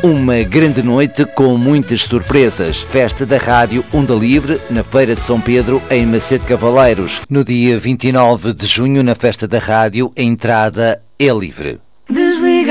Uma grande noite com muitas surpresas. Festa da Rádio Onda Livre, na Feira de São Pedro, em Macedo Cavaleiros. No dia 29 de junho, na Festa da Rádio, a entrada é livre. Desliga.